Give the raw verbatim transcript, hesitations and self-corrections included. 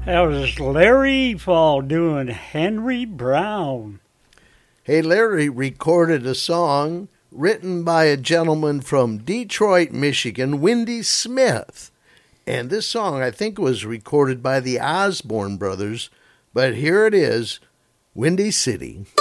That was Larry Fall doing Henry Brown. Hey, Larry recorded a song written by a gentleman from Detroit, Michigan, Wendy Smith. And this song, I think, was recorded by the Osborne Brothers. But here it is, Windy City.